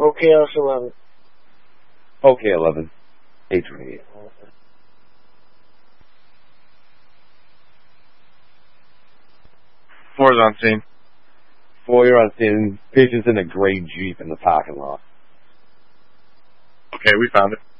OKS 11. Okay, 11. 828. Four's on scene. 4, you're on scene. Patient's in a gray Jeep in the parking lot. Okay, we found it.